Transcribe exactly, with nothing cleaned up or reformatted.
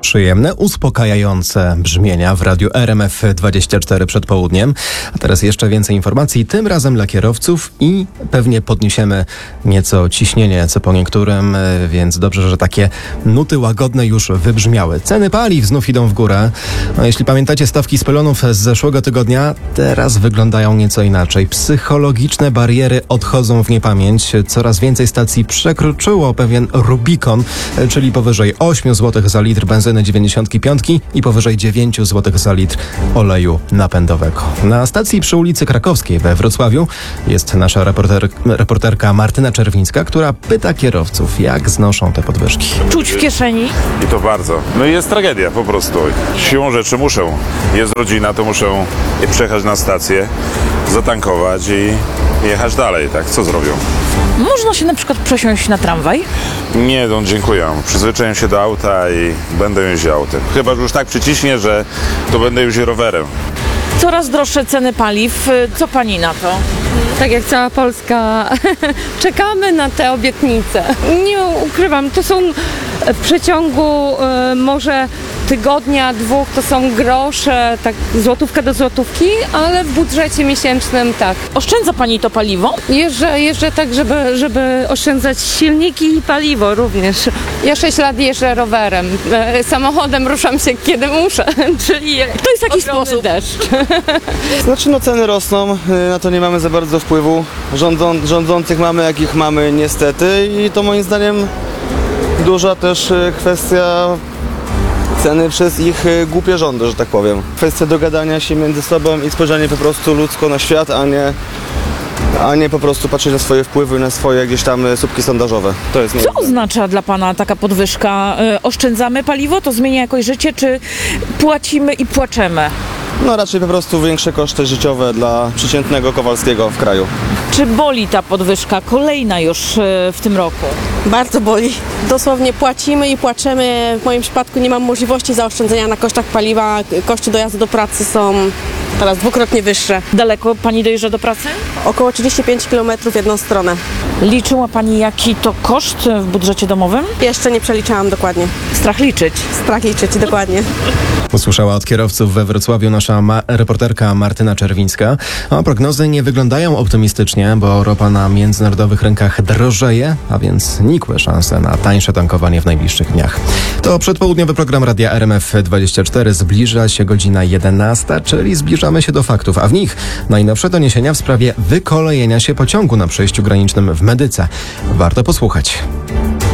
Przyjemne, uspokajające brzmienia w radiu R M F dwadzieścia cztery przed południem. A teraz jeszcze więcej informacji, tym razem dla kierowców i pewnie podniesiemy nieco ciśnienie, co po niektórym, więc dobrze, że takie nuty łagodne już wybrzmiały. Ceny paliw znów idą w górę. No, jeśli pamiętacie stawki z pelonów z zeszłego tygodnia, teraz wyglądają nieco inaczej. Psychologiczne bariery odchodzą w niepamięć. Coraz więcej stacji przekroczyło pewien Rubikon, czyli powyżej ośmiu złotych za litr benzyny dziewięćdziesiąt pięć i powyżej dziewięć złotych za litr oleju napędowego. Na stacji przy ulicy Krakowskiej we Wrocławiu jest nasza reporter, reporterka Martyna Czerwińska, która pyta kierowców, jak znoszą te podwyżki. Czuć w kieszeni? I to bardzo. No i jest tragedia po prostu. Siłą rzeczy muszę. Jest rodzina, to muszę przejechać na stację, zatankować i jechać dalej, tak? Co zrobią? Można się na przykład przesiąść na tramwaj? Nie, no dziękuję. Przyzwyczaiłem się do auta i będę jeździł autem. Chyba, że już tak przyciśnie, że to będę jeździł rowerem. Coraz droższe ceny paliw. Co pani na to? Tak jak cała Polska, czekamy na te obietnice. Nie ukrywam, to są w przeciągu y, może tygodnia, dwóch, to są grosze, tak złotówka do złotówki, ale w budżecie miesięcznym tak. Oszczędza pani to paliwo? Jeżdżę, jeżdżę tak, żeby, żeby oszczędzać silniki i paliwo również. Ja sześć lat jeżdżę rowerem. E, samochodem ruszam się kiedy muszę, czyli To jest jakiś sposób. deszcz. Znaczy no ceny rosną, na to nie mamy za bardzo wpływu. Rządzą, rządzących mamy jakich mamy niestety i to moim zdaniem duża też kwestia ceny przez ich głupie rządy, że tak powiem. Kwestia dogadania się między sobą i spojrzenie po prostu ludzko na świat, a nie, a nie po prostu patrzeć na swoje wpływy i na swoje gdzieś tam słupki sondażowe. To jest Co oznacza dla pana taka podwyżka? Y, Oszczędzamy paliwo? To zmienia jakoś życie? Czy płacimy i płaczemy? No raczej po prostu większe koszty życiowe dla przeciętnego Kowalskiego w kraju. Czy boli ta podwyżka? Kolejna już y, w tym roku. Bardzo boli. Dosłownie płacimy i płaczemy. W moim przypadku nie mam możliwości zaoszczędzenia na kosztach paliwa. Koszty dojazdu do pracy są teraz dwukrotnie wyższe. Daleko pani dojeżdża do pracy? Około trzydzieści pięć kilometrów w jedną stronę. Liczyła pani jaki to koszt w budżecie domowym? Jeszcze nie przeliczałam dokładnie. Strach liczyć. Strach liczyć, dokładnie. Usłyszała od kierowców we Wrocławiu nasza ma- reporterka Martyna Czerwińska. A prognozy nie wyglądają optymistycznie, bo ropa na międzynarodowych rynkach drożeje, a więc nikłe szanse na tańsze tankowanie w najbliższych dniach. To przedpołudniowy program Radia R M F dwadzieścia cztery. Zbliża się godzina jedenasta, czyli zbliżamy się do faktów, a w nich najnowsze doniesienia w sprawie wykolejenia się pociągu na przejściu granicznym w Medyce. Warto posłuchać.